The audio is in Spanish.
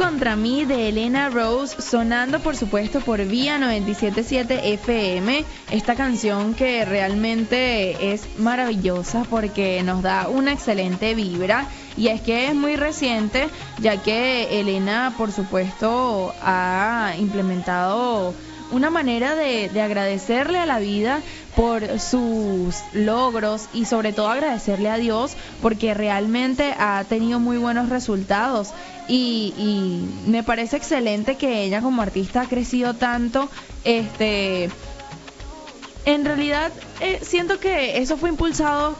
contra mí de Elena Rose, sonando por supuesto por Vía 97.7 FM, esta canción que realmente es maravillosa porque nos da una excelente vibra, y es que es muy reciente, ya que Elena por supuesto ha implementado una manera de agradecerle a la vida por sus logros y sobre todo agradecerle a Dios porque realmente ha tenido muy buenos resultados y me parece excelente que ella como artista ha crecido tanto. En realidad siento que eso fue impulsado